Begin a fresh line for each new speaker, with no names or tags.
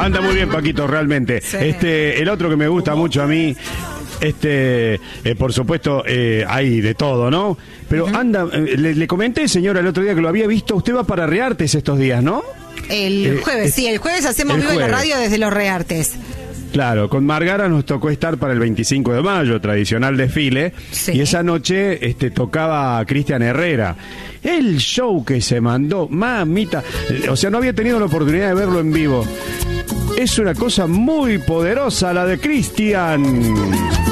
Anda muy bien, Paquito, realmente.
Sí.
El otro que me gusta mucho a mí, por supuesto, hay de todo, ¿no? Pero anda, le comenté, señora, el otro día que lo había visto. Usted va para Reartes estos días, ¿no?
El jueves, sí, el jueves hacemos vivo en la radio desde los Reartes.
Claro, con Margara nos tocó estar para el 25 de mayo, tradicional desfile,
Sí.
y esa noche tocaba Cristian Herrera. El show que se mandó, mamita, o sea, no había tenido la oportunidad de verlo en vivo. Es una cosa muy poderosa la de Cristian.